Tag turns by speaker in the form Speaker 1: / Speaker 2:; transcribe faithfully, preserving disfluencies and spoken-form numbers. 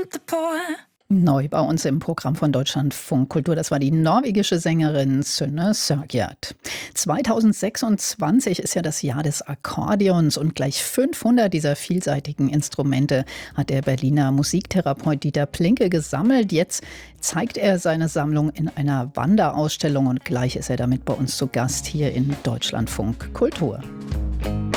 Speaker 1: Neu bei uns im Programm von Deutschlandfunk Kultur, das war die norwegische Sängerin Synne Sørgard. zweitausendsechsundzwanzig ist ja das Jahr des Akkordeons und gleich fünfhundert dieser vielseitigen Instrumente hat der Berliner Musiktherapeut Dieter Plinke gesammelt. Jetzt zeigt er seine Sammlung in einer Wanderausstellung und gleich ist er damit bei uns zu Gast hier in Deutschlandfunk Kultur.